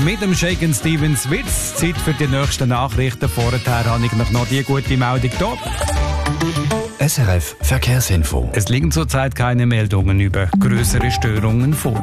mit dem Shakin' Stevens Witz. Zeit für die nächsten Nachrichten. Vorher habe ich noch die gute Meldung da. SRF Verkehrsinfo. Es liegen zurzeit keine Meldungen über größere Störungen vor.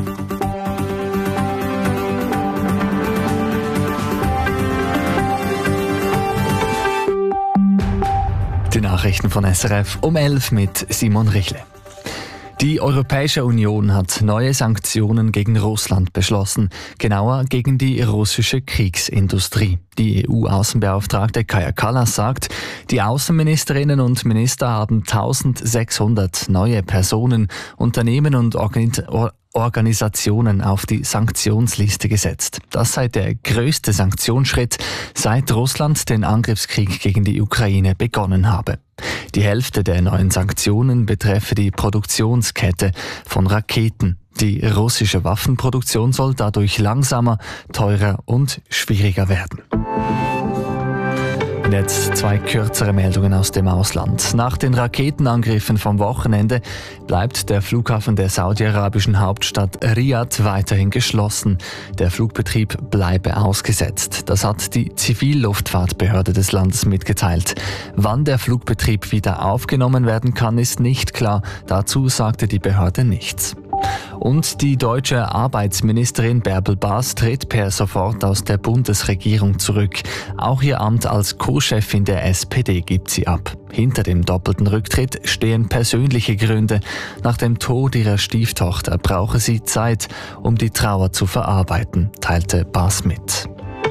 Die Nachrichten von SRF um 11 mit Simon Richle. Die Europäische Union hat neue Sanktionen gegen Russland beschlossen, genauer gegen die russische Kriegsindustrie. Die EU-Außenbeauftragte Kaja Kallas sagt, die Außenministerinnen und Minister haben 1600 neue Personen, Unternehmen und Organisationen auf die Sanktionsliste gesetzt. Das sei der größte Sanktionsschritt, seit Russland den Angriffskrieg gegen die Ukraine begonnen habe. Die Hälfte der neuen Sanktionen betreffe die Produktionskette von Raketen. Die russische Waffenproduktion soll dadurch langsamer, teurer und schwieriger werden. Und jetzt zwei kürzere Meldungen aus dem Ausland. Nach den Raketenangriffen vom Wochenende bleibt der Flughafen der saudi-arabischen Hauptstadt Riyadh weiterhin geschlossen. Der Flugbetrieb bleibe ausgesetzt. Das hat die Zivilluftfahrtbehörde des Landes mitgeteilt. Wann der Flugbetrieb wieder aufgenommen werden kann, ist nicht klar. Dazu sagte die Behörde nichts. Und die deutsche Arbeitsministerin Bärbel Baas tritt per sofort aus der Bundesregierung zurück. Auch ihr Amt als Co-Chefin der SPD gibt sie ab. Hinter dem doppelten Rücktritt stehen persönliche Gründe. Nach dem Tod ihrer Stieftochter brauche sie Zeit, um die Trauer zu verarbeiten, teilte Baas mit.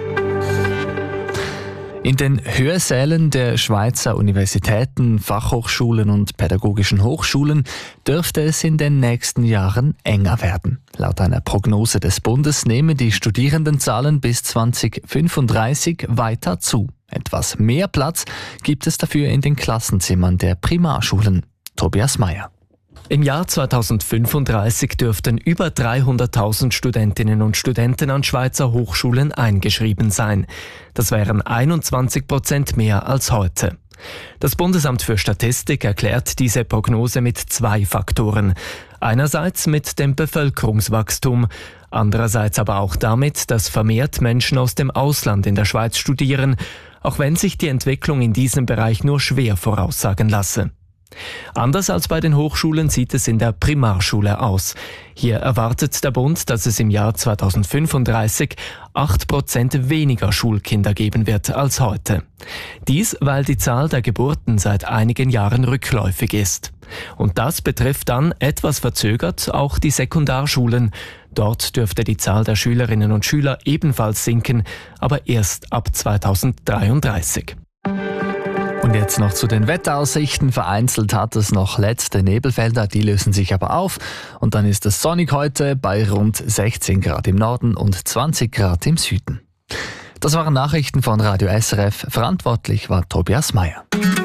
In den Hörsälen der Schweizer Universitäten, Fachhochschulen und pädagogischen Hochschulen dürfte es in den nächsten Jahren enger werden. Laut einer Prognose des Bundes nehmen die Studierendenzahlen bis 2035 weiter zu. Etwas mehr Platz gibt es dafür in den Klassenzimmern der Primarschulen. Tobias Meyer. Im Jahr 2035 dürften über 300.000 Studentinnen und Studenten an Schweizer Hochschulen eingeschrieben sein. Das wären 21% mehr als heute. Das Bundesamt für Statistik erklärt diese Prognose mit zwei Faktoren. Einerseits mit dem Bevölkerungswachstum, andererseits aber auch damit, dass vermehrt Menschen aus dem Ausland in der Schweiz studieren, auch wenn sich die Entwicklung in diesem Bereich nur schwer voraussagen lasse. Anders als bei den Hochschulen sieht es in der Primarschule aus. Hier erwartet der Bund, dass es im Jahr 2035 8% weniger Schulkinder geben wird als heute. Dies, weil die Zahl der Geburten seit einigen Jahren rückläufig ist. Und das betrifft dann etwas verzögert auch die Sekundarschulen. Dort dürfte die Zahl der Schülerinnen und Schüler ebenfalls sinken, aber erst ab 2033. Und jetzt noch zu den Wetteraussichten. Vereinzelt hat es noch letzte Nebelfelder, die lösen sich aber auf. Und dann ist es sonnig heute bei rund 16 Grad im Norden und 20 Grad im Süden. Das waren Nachrichten von Radio SRF. Verantwortlich war Tobias Meyer.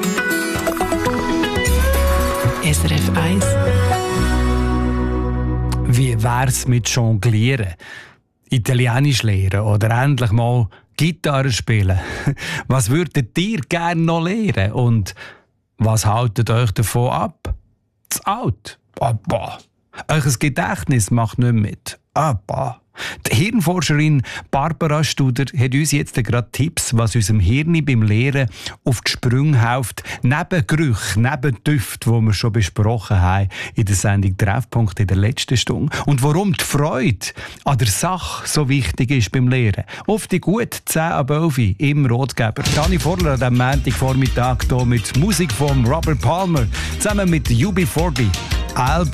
SRF 1. Wie wär's mit Jonglieren? Italienisch lernen oder endlich mal Gitarre spielen. Was würdet ihr gerne noch lernen? Und was haltet euch davon ab? Zu alt? Euer Gedächtnis macht nicht mit. Die Hirnforscherin Barbara Studer hat uns jetzt gerade Tipps, was unserem Hirn beim Lehren auf die Sprünge hilft, neben Gerüchen, neben Düften, die wir schon besprochen haben in der Sendung Treffpunkt in der letzten Stunde. Und warum die Freude an der Sache so wichtig ist beim Lehren. Auf die gut 10 ab 11 im Rotgeber. Dani Vorler an diesem Montagvormittag hier mit Musik von Robert Palmer zusammen mit UB40. I'll